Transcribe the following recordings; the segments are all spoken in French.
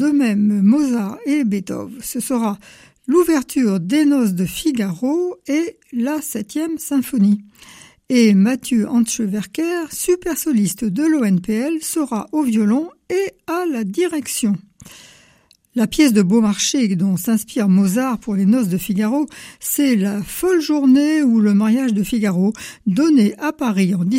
De même, Mozart et Beethoven, ce sera l'ouverture des Noces de Figaro et la 7e symphonie. Et Mathieu Hantzsch-Werker, super soliste de l'ONPL, sera au violon et à la direction. La pièce de Beaumarchais dont s'inspire Mozart pour les Noces de Figaro, c'est La folle journée ou le mariage de Figaro, donné à Paris en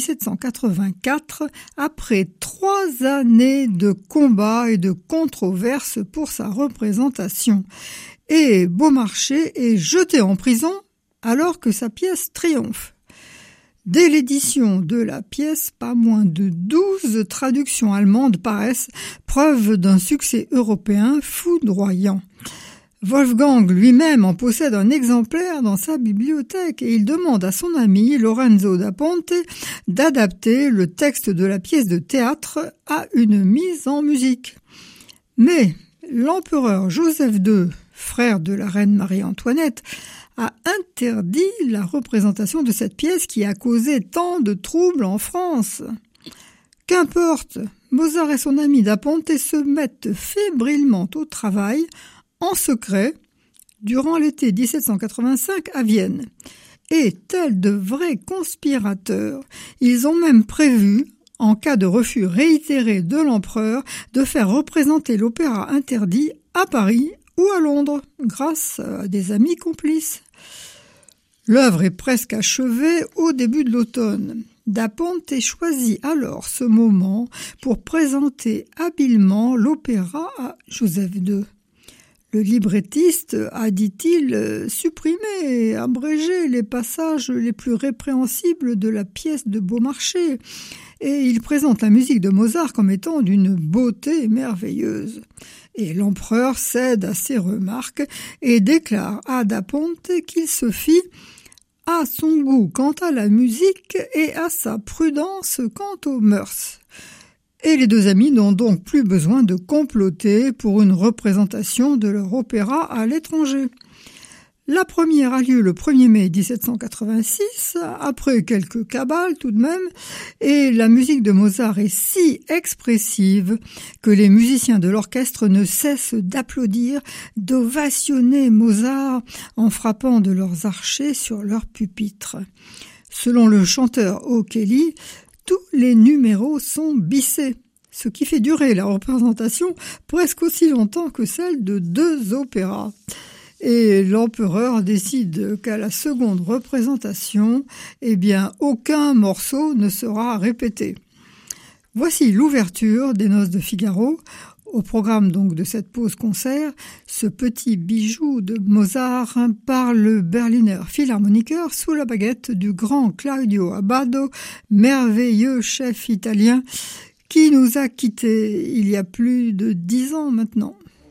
1784, après 3 années de combats et de controverses pour sa représentation. Et Beaumarchais est jeté en prison alors que sa pièce triomphe. Dès l'édition de la pièce, pas moins de 12 traductions allemandes paraissent, preuve d'un succès européen foudroyant. Wolfgang lui-même en possède un exemplaire dans sa bibliothèque et il demande à son ami Lorenzo da Ponte d'adapter le texte de la pièce de théâtre à une mise en musique. Mais l'empereur Joseph II, frère de la reine Marie-Antoinette, a interdit la représentation de cette pièce qui a causé tant de troubles en France. Qu'importe, Mozart et son ami da Ponte se mettent fébrilement au travail, en secret, durant l'été 1785 à Vienne. Et tels de vrais conspirateurs, ils ont même prévu, en cas de refus réitéré de l'empereur, de faire représenter l'opéra interdit à Paris ou à Londres, grâce à des amis complices. L'œuvre est presque achevée au début de l'automne. Da Ponte choisit alors ce moment pour présenter habilement l'opéra à Joseph II. Le librettiste a, dit-il, supprimé et abrégé les passages les plus répréhensibles de la pièce de Beaumarchais, et il présente la musique de Mozart comme étant d'une beauté merveilleuse. Et l'empereur cède à ces remarques et déclare à da Ponte qu'il se fie à son goût quant à la musique et à sa prudence quant aux mœurs. Et les deux amis n'ont donc plus besoin de comploter pour une représentation de leur opéra à l'étranger. La première a lieu le 1er mai 1786, après quelques cabales tout de même, et la musique de Mozart est si expressive que les musiciens de l'orchestre ne cessent d'applaudir, d'ovationner Mozart en frappant de leurs archets sur leur pupitre. Selon le chanteur O'Kelly, tous les numéros sont bissés, ce qui fait durer la représentation presque aussi longtemps que celle de 2 opéras. Et l'empereur décide qu'à la seconde représentation, aucun morceau ne sera répété. Voici l'ouverture des Noces de Figaro. Au programme donc de cette pause concert, ce petit bijou de Mozart par le Berliner Philharmoniker sous la baguette du grand Claudio Abbado, merveilleux chef italien qui nous a quittés il y a plus de 10 ans maintenant.